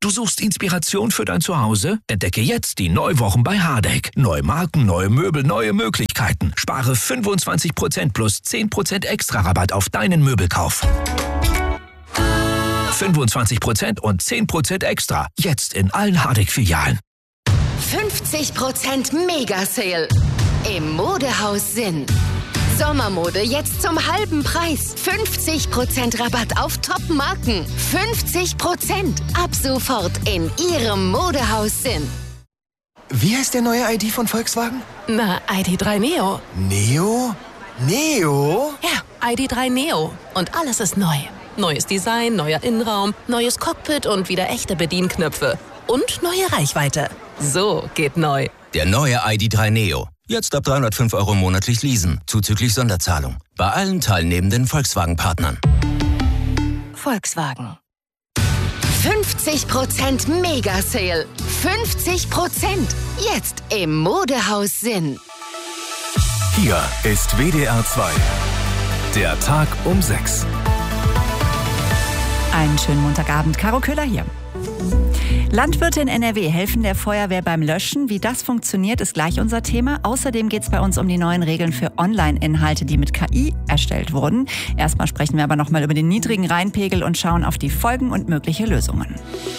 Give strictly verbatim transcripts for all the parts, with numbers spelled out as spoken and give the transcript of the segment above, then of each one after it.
Du suchst Inspiration für dein Zuhause? Entdecke jetzt die Neuwochen bei Hardegg. Neue Marken, neue Möbel, neue Möglichkeiten. Spare fünfundzwanzig Prozent plus zehn Prozent extra Rabatt auf deinen Möbelkauf. fünfundzwanzig Prozent und zehn Prozent extra. Jetzt in allen Hardegg-Filialen. fünfzig Prozent Mega-Sale im Modehaus Sinn. Sommermode jetzt zum halben Preis. fünfzig Prozent Rabatt auf Top-Marken. fünfzig Prozent ab sofort in Ihrem Modehaus Sinn. Wie heißt der neue I D von Volkswagen? Na, I D drei Neo. Neo? Neo? Ja, I D drei Neo. Und alles ist neu. Neues Design, neuer Innenraum, neues Cockpit und wieder echte Bedienknöpfe. Und neue Reichweite. So geht neu. Der neue I D drei Neo. Jetzt ab dreihundertfünf Euro monatlich leasen, zuzüglich Sonderzahlung. Bei allen teilnehmenden Volkswagen-Partnern. Volkswagen. fünfzig Prozent Mega-Sale. fünfzig Prozent. Jetzt im Modehaus Sinn. Hier ist W D R zwei. Der Tag um sechs. Einen schönen Montagabend. Caro Köhler hier. Landwirte in N R W helfen der Feuerwehr beim Löschen. Wie das funktioniert, ist gleich unser Thema. Außerdem geht es bei uns um die neuen Regeln für Online-Inhalte, die mit K I erstellt wurden. Erstmal sprechen wir aber noch mal über den niedrigen Rheinpegel und schauen auf die Folgen und mögliche Lösungen.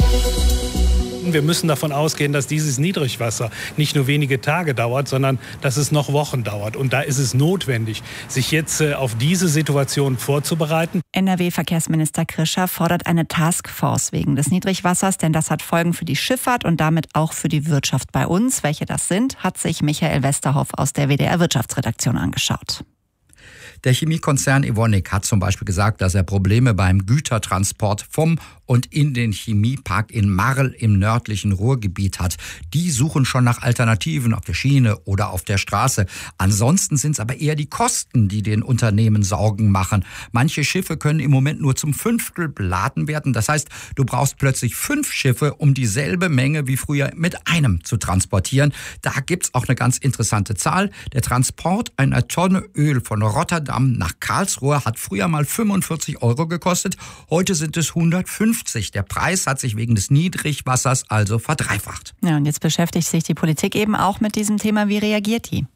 Wir müssen davon ausgehen, dass dieses Niedrigwasser nicht nur wenige Tage dauert, sondern dass es noch Wochen dauert. Und da ist es notwendig, sich jetzt auf diese Situation vorzubereiten. N R W-Verkehrsminister Krischer fordert eine Taskforce wegen des Niedrigwassers, denn das hat Folgen für die Schifffahrt und damit auch für die Wirtschaft bei uns. Welche das sind, hat sich Michael Westerhoff aus der W D R-Wirtschaftsredaktion angeschaut. Der Chemiekonzern Evonik hat zum Beispiel gesagt, dass er Probleme beim Gütertransport vom und in den Chemiepark in Marl im nördlichen Ruhrgebiet hat. Die suchen schon nach Alternativen auf der Schiene oder auf der Straße. Ansonsten sind es aber eher die Kosten, die den Unternehmen Sorgen machen. Manche Schiffe können im Moment nur zum Fünftel beladen werden. Das heißt, du brauchst plötzlich fünf Schiffe, um dieselbe Menge wie früher mit einem zu transportieren. Da gibt's auch eine ganz interessante Zahl. Der Transport einer Tonne Öl von Rotterdam nach Karlsruhe hat früher mal fünfundvierzig Euro gekostet. Heute sind es hundertfünfzig. Der Preis hat sich wegen des Niedrigwassers also verdreifacht. Ja, und jetzt beschäftigt sich die Politik eben auch mit diesem Thema. Wie reagiert die?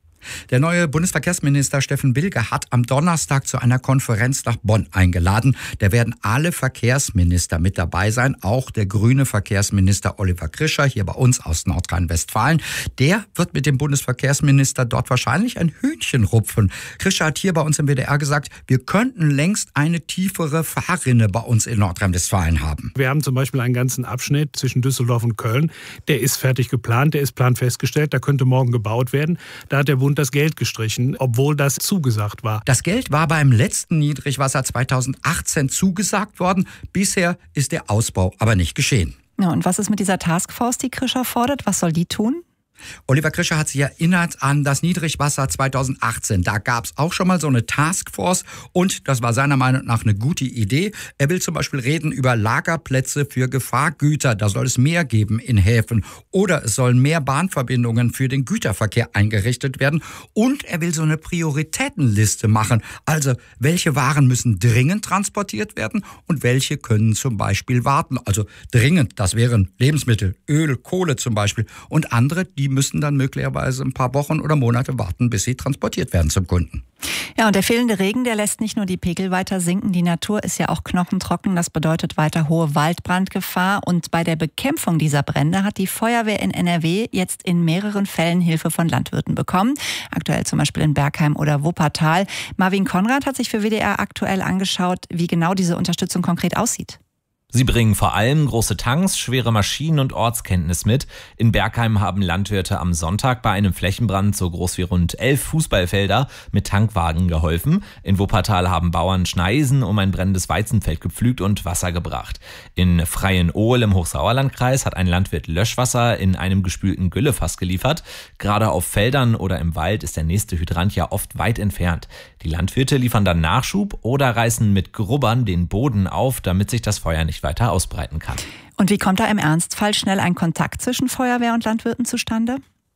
Der neue Bundesverkehrsminister Steffen Bilger hat am Donnerstag zu einer Konferenz nach Bonn eingeladen. Da werden alle Verkehrsminister mit dabei sein, auch der grüne Verkehrsminister Oliver Krischer hier bei uns aus Nordrhein-Westfalen. Der wird mit dem Bundesverkehrsminister dort wahrscheinlich ein Hühnchen rupfen. Krischer hat hier bei uns im W D R gesagt, wir könnten längst eine tiefere Fahrrinne bei uns in Nordrhein-Westfalen haben. Wir haben zum Beispiel einen ganzen Abschnitt zwischen Düsseldorf und Köln. Der ist fertig geplant, der ist planfestgestellt, da könnte morgen gebaut werden. Da hat der Bund das Geld gestrichen, obwohl das zugesagt war. Das Geld war beim letzten Niedrigwasser zweitausendachtzehn zugesagt worden. Bisher ist der Ausbau aber nicht geschehen. Ja, und was ist mit dieser Taskforce, die Krischer fordert? Was soll die tun? Oliver Krischer hat sich erinnert an das Niedrigwasser zweitausendachtzehn. Da gab es auch schon mal so eine Taskforce und das war seiner Meinung nach eine gute Idee. Er will zum Beispiel reden über Lagerplätze für Gefahrgüter. Da soll es mehr geben in Häfen. Oder es sollen mehr Bahnverbindungen für den Güterverkehr eingerichtet werden. Und er will so eine Prioritätenliste machen. Also, welche Waren müssen dringend transportiert werden und welche können zum Beispiel warten. Also dringend, das wären Lebensmittel, Öl, Kohle zum Beispiel. Und andere, die müssen dann möglicherweise ein paar Wochen oder Monate warten, bis sie transportiert werden zum Kunden. Ja, und der fehlende Regen, der lässt nicht nur die Pegel weiter sinken, die Natur ist ja auch knochentrocken. Das bedeutet weiter hohe Waldbrandgefahr. Und bei der Bekämpfung dieser Brände hat die Feuerwehr in N R W jetzt in mehreren Fällen Hilfe von Landwirten bekommen. Aktuell zum Beispiel in Bergheim oder Wuppertal. Marvin Konrad hat sich für W D R aktuell angeschaut, wie genau diese Unterstützung konkret aussieht. Sie bringen vor allem große Tanks, schwere Maschinen und Ortskenntnis mit. In Bergheim haben Landwirte am Sonntag bei einem Flächenbrand so groß wie rund elf Fußballfelder mit Tankwagen geholfen. In Wuppertal haben Bauern Schneisen um ein brennendes Weizenfeld gepflügt und Wasser gebracht. In Freienohl im Hochsauerlandkreis hat ein Landwirt Löschwasser in einem gespülten Güllefass geliefert. Gerade auf Feldern oder im Wald ist der nächste Hydrant ja oft weit entfernt. Die Landwirte liefern dann Nachschub oder reißen mit Grubbern den Boden auf, damit sich das Feuer nicht weiter ausbreiten kann. Und wie kommt da im Ernstfall schnell ein Kontakt zwischen Feuerwehr und Landwirten zustande?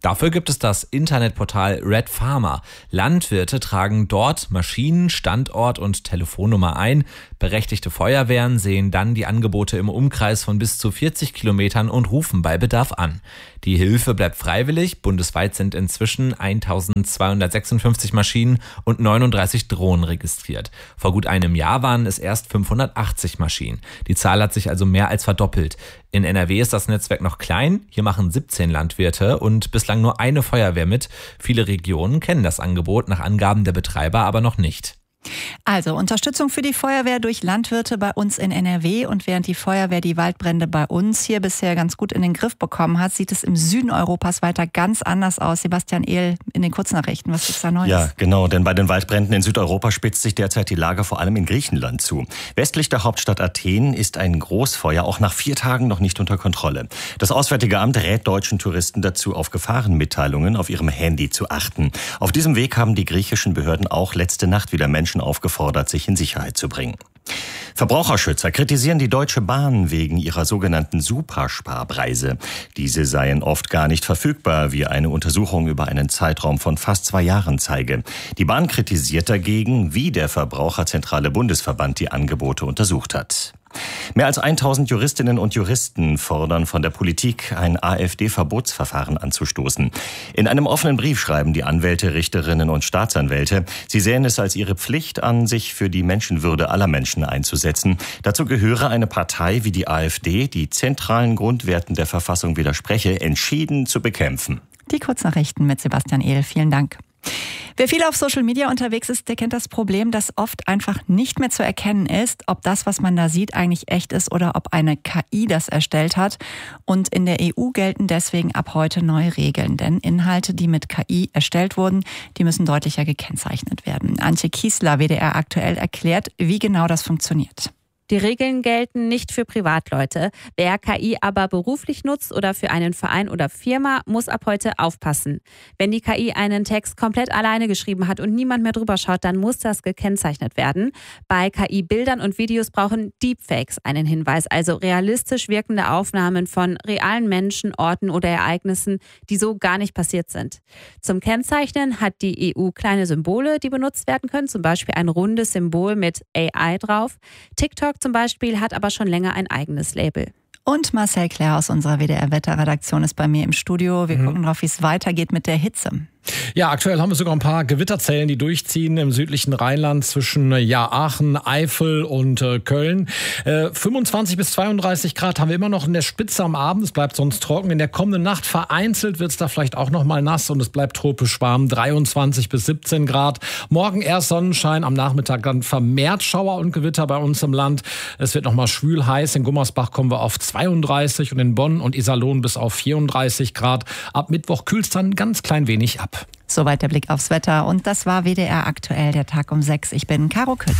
Dafür gibt es das Internetportal Red Farmer. Landwirte tragen dort Maschinen, Standort und Telefonnummer ein. Berechtigte Feuerwehren sehen dann die Angebote im Umkreis von bis zu vierzig Kilometern und rufen bei Bedarf an. Die Hilfe bleibt freiwillig. Bundesweit sind inzwischen eintausendzweihundertsechsundfünfzig Maschinen und neununddreißig Drohnen registriert. Vor gut einem Jahr waren es erst fünfhundertachtzig Maschinen. Die Zahl hat sich also mehr als verdoppelt. In N R W ist das Netzwerk noch klein. Hier machen siebzehn Landwirte und bislang nur eine Feuerwehr mit. Viele Regionen kennen das Angebot nach Angaben der Betreiber aber noch nicht. Also Unterstützung für die Feuerwehr durch Landwirte bei uns in N R W, und während die Feuerwehr die Waldbrände bei uns hier bisher ganz gut in den Griff bekommen hat, sieht es im Süden Europas weiter ganz anders aus. Sebastian Ehl in den Kurznachrichten, was gibt's da Neues? Ja, genau, denn bei den Waldbränden in Südeuropa spitzt sich derzeit die Lage vor allem in Griechenland zu. Westlich der Hauptstadt Athen ist ein Großfeuer auch nach vier Tagen noch nicht unter Kontrolle. Das Auswärtige Amt rät deutschen Touristen dazu, auf Gefahrenmitteilungen auf ihrem Handy zu achten. Auf diesem Weg haben die griechischen Behörden auch letzte Nacht wieder Menschen aufgefordert, sich in Sicherheit zu bringen. Verbraucherschützer kritisieren die Deutsche Bahn wegen ihrer sogenannten Supersparpreise. Diese seien oft gar nicht verfügbar, wie eine Untersuchung über einen Zeitraum von fast zwei Jahren zeige. Die Bahn kritisiert dagegen, wie der Verbraucherzentrale Bundesverband die Angebote untersucht hat. Mehr als tausend Juristinnen und Juristen fordern von der Politik, ein AfD-Verbotsverfahren anzustoßen. In einem offenen Brief schreiben die Anwälte, Richterinnen und Staatsanwälte, sie sehen es als ihre Pflicht an, sich für die Menschenwürde aller Menschen einzusetzen. Dazu gehöre eine Partei wie die AfD, die zentralen Grundwerten der Verfassung widerspreche, entschieden zu bekämpfen. Die Kurznachrichten mit Sebastian Ehl. Vielen Dank. Wer viel auf Social Media unterwegs ist, der kennt das Problem, dass oft einfach nicht mehr zu erkennen ist, ob das, was man da sieht, eigentlich echt ist oder ob eine K I das erstellt hat. Und in der E U gelten deswegen ab heute neue Regeln. Denn Inhalte, die mit K I erstellt wurden, die müssen deutlicher gekennzeichnet werden. Antje Kiesler, W D R aktuell, erklärt, wie genau das funktioniert. Die Regeln gelten nicht für Privatleute. Wer K I aber beruflich nutzt oder für einen Verein oder Firma, muss ab heute aufpassen. Wenn die K I einen Text komplett alleine geschrieben hat und niemand mehr drüber schaut, dann muss das gekennzeichnet werden. Bei K I-Bildern und Videos brauchen Deepfakes einen Hinweis, also realistisch wirkende Aufnahmen von realen Menschen, Orten oder Ereignissen, die so gar nicht passiert sind. Zum Kennzeichnen hat die E U kleine Symbole, die benutzt werden können, zum Beispiel ein rundes Symbol mit A I drauf. TikTok zum Beispiel hat aber schon länger ein eigenes Label. Und Marcel Claire aus unserer W D R-Wetterredaktion ist bei mir im Studio. Wir mhm. gucken drauf, wie es weitergeht mit der Hitze. Ja, aktuell haben wir sogar ein paar Gewitterzellen, die durchziehen im südlichen Rheinland zwischen ja, Aachen, Eifel und äh, Köln. Äh, fünfundzwanzig bis zweiunddreißig Grad haben wir immer noch in der Spitze am Abend. Es bleibt sonst trocken. In der kommenden Nacht vereinzelt wird es da vielleicht auch noch mal nass und es bleibt tropisch warm. dreiundzwanzig bis siebzehn Grad. Morgen erst Sonnenschein, am Nachmittag dann vermehrt Schauer und Gewitter bei uns im Land. Es wird noch mal schwül heiß. In Gummersbach kommen wir auf zweiunddreißig und in Bonn und Iserlohn bis auf vierunddreißig Grad. Ab Mittwoch kühlt es dann ganz klein wenig ab. Soweit der Blick aufs Wetter. Und das war W D R aktuell, der Tag um sechs. Ich bin Caro Köhler.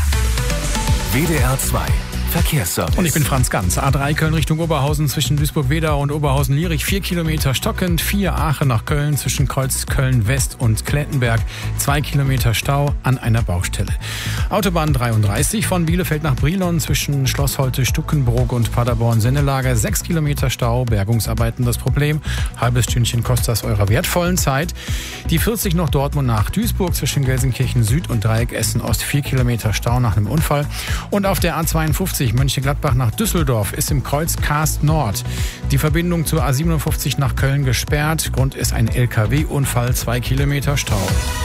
W D R zwei Verkehrsservice. Und ich bin Franz Ganz. A drei Köln Richtung Oberhausen zwischen Duisburg-Wedau und Oberhausen-Lierich. Vier Kilometer stockend. Vier Aachen nach Köln zwischen Kreuz Köln-West und Klettenberg. Zwei Kilometer Stau an einer Baustelle. Autobahn dreiunddreißig von Bielefeld nach Brilon zwischen Schloss Holte, Stuckenbrook und Paderborn-Sennelager. Sechs Kilometer Stau. Bergungsarbeiten das Problem. Halbes Stündchen kostet das eurer wertvollen Zeit. Die vierzig noch Dortmund nach Duisburg zwischen Gelsenkirchen Süd und Dreieck Essen-Ost. Vier Kilometer Stau nach einem Unfall. Und auf der A zweiundfünfzig Mönchengladbach nach Düsseldorf ist im Kreuz Karst Nord die Verbindung zur A siebenundfünfzig nach Köln gesperrt. Grund ist ein L K W-Unfall, zwei Kilometer Stau.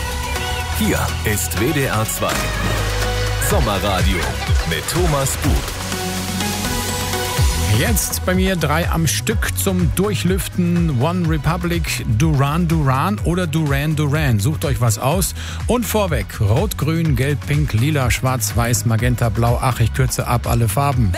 Hier ist W D R zwei Sommerradio mit Thomas Buch. Jetzt bei mir drei am Stück zum Durchlüften. One Republic, Duran Duran oder Duran Duran. Sucht euch was aus. Und vorweg, Rot, Grün, Gelb, Pink, Lila, Schwarz, Weiß, Magenta, Blau. Ach, ich kürze ab alle Farben.